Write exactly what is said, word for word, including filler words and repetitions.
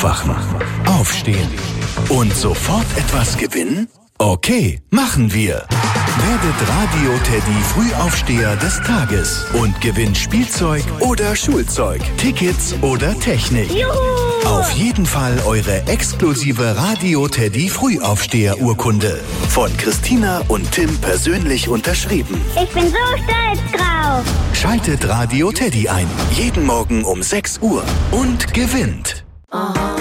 Aufwachen, aufstehen und sofort etwas gewinnen? Okay, machen wir. Werdet Radio Teddy Frühaufsteher des Tages und gewinnt Spielzeug oder Schulzeug, Tickets oder Technik. Juhu! Auf jeden Fall eure exklusive Radio Teddy Frühaufsteher-Urkunde. Von Christina und Tim persönlich unterschrieben. Ich bin so stolz drauf. Schaltet Radio Teddy ein. Jeden Morgen um sechs Uhr und gewinnt. Aha.